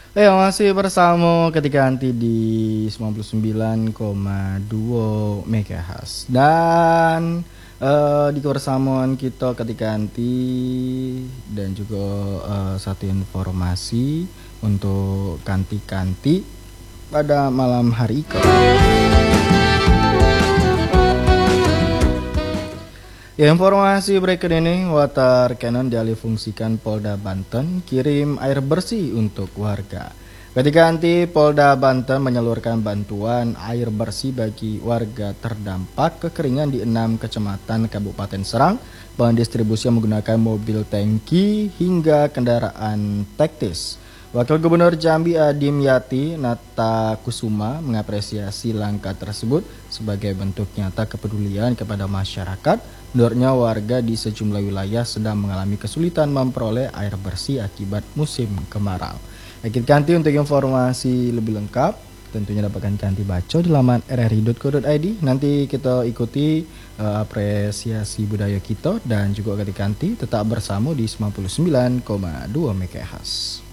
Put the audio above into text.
Masih bersama ketika anti di 99,2 MHz dan di kebersamaan kita ketika anti dan juga satu informasi untuk kanti-kanti pada malam hari ini. Informasi berikut ini, water cannon dialih fungsikan Polda Banten kirim air bersih untuk warga. Ketika anti Polda Banten menyalurkan bantuan air bersih bagi warga terdampak kekeringan di 6 kecamatan Kabupaten Serang, pendistribusian menggunakan mobil tangki hingga kendaraan taktis. Wakil Gubernur Jambi Adim Yati Nata Kusuma mengapresiasi langkah tersebut sebagai bentuk nyata kepedulian kepada masyarakat. Menurutnya warga di sejumlah wilayah sedang mengalami kesulitan memperoleh air bersih akibat musim kemarau. Kita ganti untuk informasi lebih lengkap, tentunya dapatkan ganti baca di laman rri.co.id. Nanti kita ikuti apresiasi budaya kita dan juga ganti tetap bersama di 99,2 MHz.